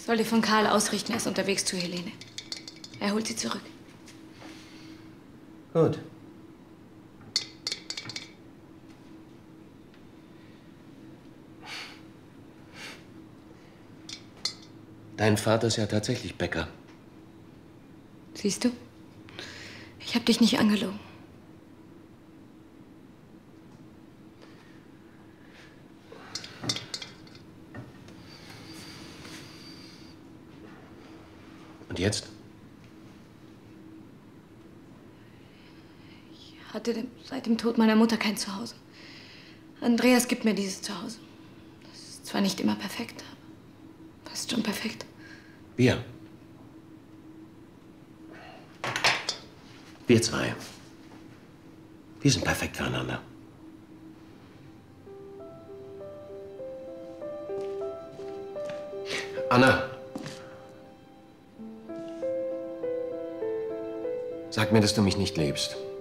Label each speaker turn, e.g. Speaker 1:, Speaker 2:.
Speaker 1: soll dir von Karl ausrichten, er ist unterwegs zu Helene. Er holt sie zurück.
Speaker 2: Gut. Dein Vater ist ja tatsächlich Bäcker.
Speaker 1: Siehst du? Ich habe dich nicht angelogen.
Speaker 2: Und jetzt?
Speaker 1: Ich hatte seit dem Tod meiner Mutter kein Zuhause. Andreas gibt mir dieses Zuhause. Das ist zwar nicht immer perfekt, aber fast schon perfekt.
Speaker 2: Wir. Wir zwei. Wir sind perfekt füreinander. Anna. Sag mir, dass du mich nicht liebst.